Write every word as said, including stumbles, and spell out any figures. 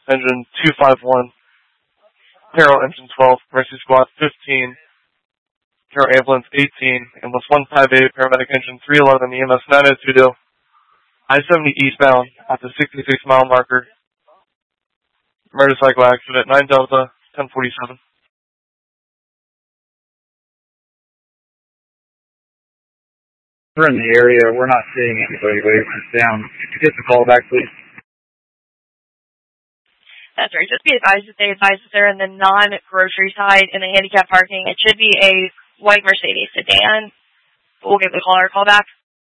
engine two five one, Carroll engine twelve, Rescue Squad fifteen, Carroll ambulance eighteen, ambulance one five eight, paramedic engine three eleven, E M S nine oh two, I seventy eastbound at the sixty-six mile marker. Motorcycle accident, nine Delta, ten forty-seven. We're in the area. We're not seeing anybody. It's down. Get the call back, please. That's right. Just be advised that they advise that they're in the non-grocery side in the handicap parking. It should be a white Mercedes sedan. We'll give the caller a call back.